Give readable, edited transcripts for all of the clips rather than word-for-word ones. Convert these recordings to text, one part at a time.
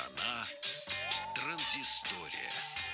Страна транзистория.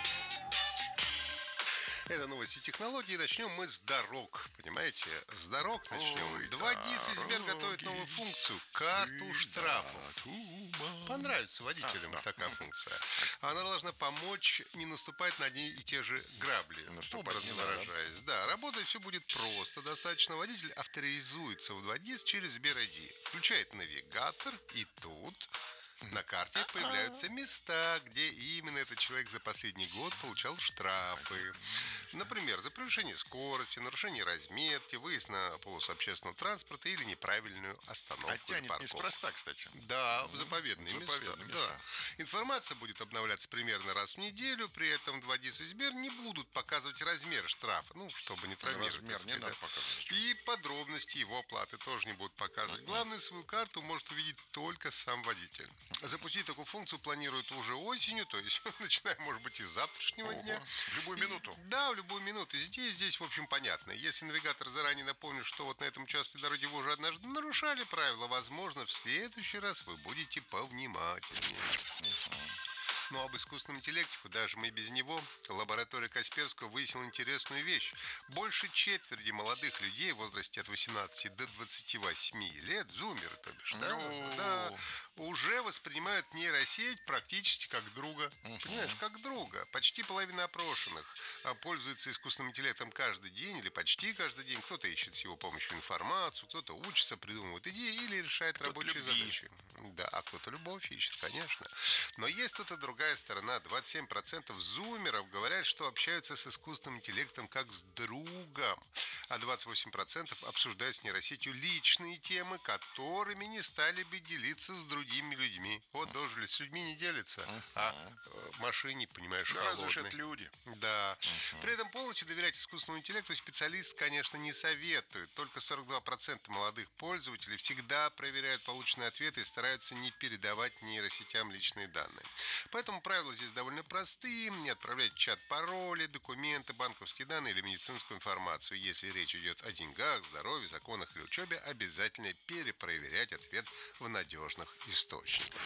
Это новости технологий. Начнем мы с дорог. Понимаете? С дорог начнем. 2GIS и Сбер готовят новую функцию – карту штрафов. Понравится водителям такая функция. Она должна помочь не наступать на одни и те же грабли. Образно выражаясь. Да, работать все будет просто. Достаточно водитель авторизуется в 2GIS через Сбер ID. Включает навигатор, и тут на карте появляются места, где именно этот человек за последний год получал штрафы. Например, за превышение скорости, нарушение разметки, выезд на полосу общественного транспорта или неправильную остановку. А тянет неспроста, кстати. Да, в заповедные места. Да. Информация будет обновляться примерно раз в неделю. При этом 2GIS и Сбер не будут показывать размер штрафа, чтобы не травмировать. Размер не надо показывать. И подробности его оплаты тоже не будут показывать. Главное, свою карту может увидеть только сам водитель. Запустить такую функцию планируют уже осенью, то есть начиная, может быть, и с завтрашнего дня. В любую минуту. Да, в любую минуту. И здесь, в общем, понятно. Если навигатор заранее напомнит, что вот на этом участке дороги вы уже однажды нарушали правила, возможно, в следующий раз вы будете повнимательнее. Ну, об искусственном интеллекте, куда же мы без него? Лаборатория Касперского выяснила интересную вещь. Больше четверти молодых людей в возрасте от 18 до 28 лет, зумеры, то бишь, да, уже воспринимают нейросеть практически как друга. Понимаешь, как друга. Почти половина опрошенных пользуется искусственным интеллектом каждый день или почти каждый день. Кто-то ищет с его помощью информацию, кто-то учится, придумывает идеи или решает рабочие задачи. Да, а кто-то любовь ищет, конечно. Но есть тут и другая сторона. 27% зумеров говорят, что общаются с искусственным интеллектом как с другом. А 28% обсуждают с нейросетью личные темы, которыми не стали бы делиться с другими людьми. Вот дожили, с людьми не делятся, а машине, понимаешь, да, холодной. разве это люди. Да. При этом полностью доверять искусственному интеллекту специалист, конечно, не советует. Только 42% молодых пользователей всегда проверяют полученные ответы и стараются не передавать нейросетям личные данные. Поэтому правила здесь довольно простые. Не отправлять в чат пароли, документы, банковские данные или медицинскую информацию. Если речь идет о деньгах, здоровье, законах или учебе, обязательно перепроверять ответ в надежных источниках.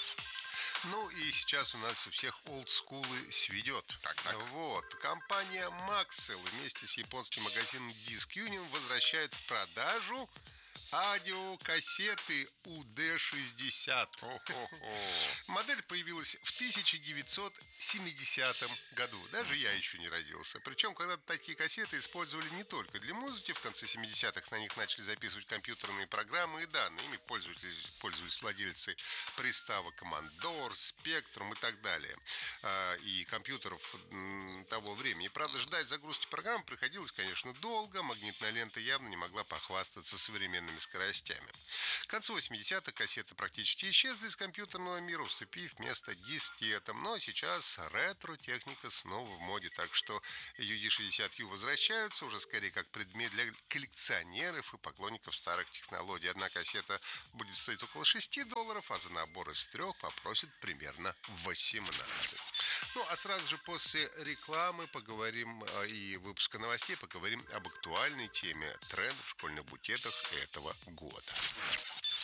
Ну и сейчас у нас у всех олдскулы сведет. Так. Вот. Компания Maxell вместе с японским магазином Disc Union возвращает в продажу аудиокассеты UD60. Модель появилась в 1970 году. Даже я еще не родился. Причем, когда-то такие кассеты использовали не только для музыки. В конце 70-х на них начали записывать компьютерные программы и данные. Ими пользовались владельцы приставок Commodore, Spectrum и так далее. И компьютеров того времени. Правда, ждать загрузки программ приходилось, конечно, долго. Магнитная лента явно не могла похвастаться современными скоростями. К концу 80-х кассеты практически исчезли из компьютерного мира, уступив место дискетам. Но сейчас ретро-техника снова в моде, так что UD60U возвращаются уже скорее как предмет для коллекционеров и поклонников старых технологий. Одна кассета будет стоить около $6, а за набор из 3 попросят примерно 18. Ну, а сразу же после рекламы поговорим и выпуска новостей поговорим об актуальной теме трендов в школьных букетах этого года.